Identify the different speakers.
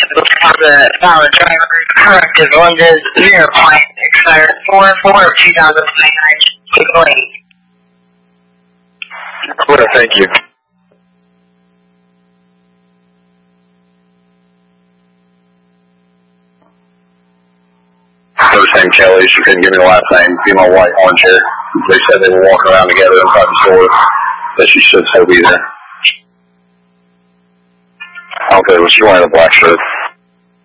Speaker 1: for the valid driver. Corrective London 0.644 of 2029.
Speaker 2: Clear, thank you. First name Kelly, she couldn't give me the last name. Female white orange hair. They said they were walking around together inside the store, that she should still be there. Okay, well, she wearing a black shirt.